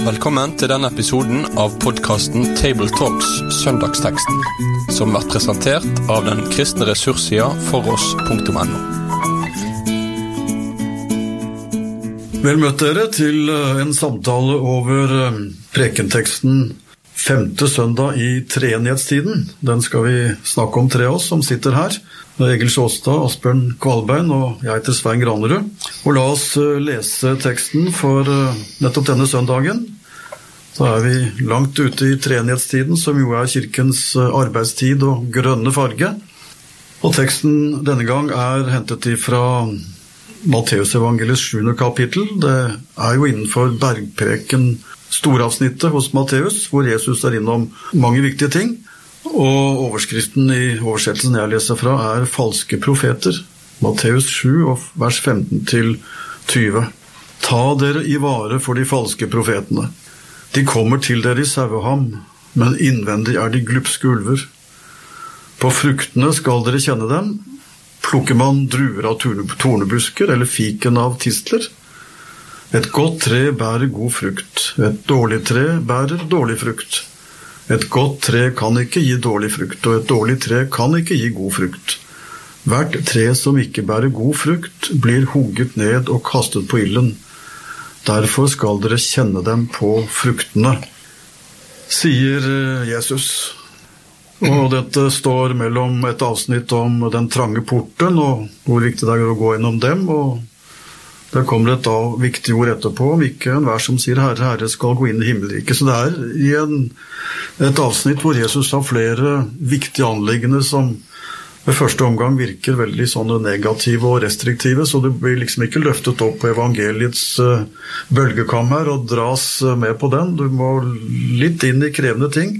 Velkommen til denne episoden av podcasten Table Talks Søndagsteksten, som vært presentert av den kristne ressurssida foross.no. Vel møtt dere til en samtale over prekenteksten 5. søndag i treenighetstiden. Den skal vi snakke om, tre av oss som sitter her. Egil Sjåstad, Asbjørn Kvalbein og jeg heter Svein Granerud. Og la oss lese teksten for nettopp denne søndagen. Da vi langt ute i treenighetstiden, som jo kirkens arbeidstid og grønne farge. Og teksten denne gang hentet fra Matteus evangeliets 7. kapittel. Det jo innenfor bergpreken storavsnittet hos Matteus, hvor Jesus innom mange viktige ting. Og overskriften i oversettelsen jeg leser fra falske profeter. Matteus 7, vers 15-20. Ta dere i vare for de falske profetene. De kommer til dere i saueham, men innvendig de glupske ulver. På fruktene skal dere kjenne dem. Plukker man druer av tornebusker eller fiken av tistler? Et godt tre bærer god frukt. Et dårlig tre bærer dårlig frukt. Et godt tre kan ikke gi dårlig frukt, og et dårlig tre kan ikke gi god frukt. Hvert tre som ikke bærer god frukt, blir hugget ned og kastet på ilden. Derfor skal dere kjenne dem på fruktene, sier Jesus. Og dette står mellom et avsnitt om den trange porten, og hvor viktig det å gå gjennom dem, og det kommer et viktig ord etterpå, om ikke enhver som sier Herre, Herre skal gå inn i himmelriket. Så det i et avsnitt hvor Jesus har flere viktige anliggender som ved første omgang virker veldig sånne negative og restriktive, så det blir liksom ikke løftet opp på evangeliets bølgekam her og dras med på den. Du må litt inn i krevende ting.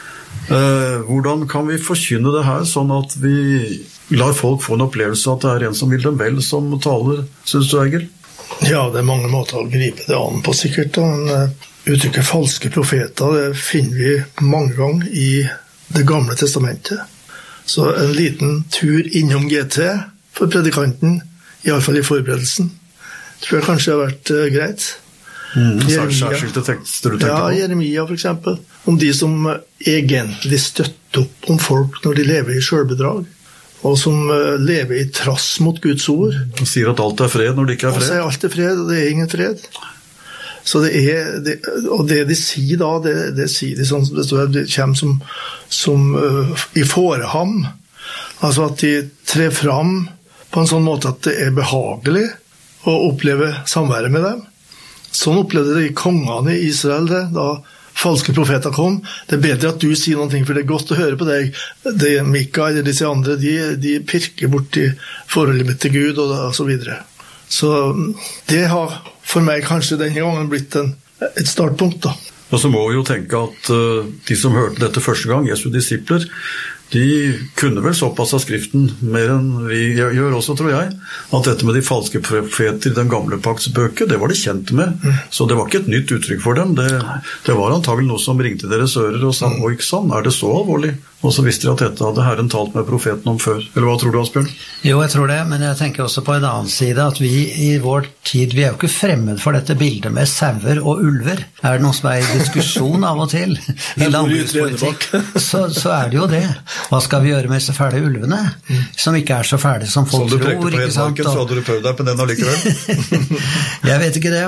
Hvordan kan vi forkynne det her, sånn at vi lar folk få en opplevelse at det en som vil dem vel som taler, synes du, Egil? Ja, det mange måter å gripe det an på sikkert. Uttrykket falske profeter, det finner vi mange ganger i det gamle testamentet. Så en liten tur innom GT for predikanten, i alle fall i forberedelsen, tror jeg kanskje har vært greit. Særskilte tekster du tenker på? Ja, Jeremia for eksempel. Om de som egentlig støtter opp om folk når de lever i selvbedrag, og som lever i trass mot Guds ord. Og sier at alt fred når det ikke fred. Og sier alt fred, og det ingen fred. Så og det de sier da, det sier de sånn som det står, det kommer som i foreham. Altså at de trer fram på en sånn måte at det behagelig å oppleve samværet med dem. Sånn opplevde de kongene i Israel det, da falske profeter kom. Det bedre at du sier noe, for det godt å høre på deg. Mika eller disse andre, de pirker bort i forholdet mitt til Gud og så videre. Så det har for meg kanskje denne gangen blitt et startpunkt da. Og så må vi jo tenke at de som hørte dette første gang, Jesu disipler, de kunne vel såpass av skriften mer enn vi gjør også, tror jeg, at dette med de falske profeter i den gamle paktsbøker, det var de kjent med. Så det var ikke et nytt uttrykk for dem. Det var antagelig noe som ringte deres ører og sa, oi, sånn, det så alvorlig? Og så visste de at dette hadde Herren talt med profeten om før. Eller hva tror du, Asbjørn? Jo, jeg tror det, men jeg tenker også på en annen side at vi i vår tid, vi jo ikke fremmed for dette bildet med sauer og ulver. Det noe som i diskusjon av og til i landbrukspolitikk, så det jo det. Hva skal vi gjøre med disse fæle ulvene, som ikke så fæle som folk tror, ikke sant? Så hadde du prøvd deg på den allikevel? Jeg vet ikke det,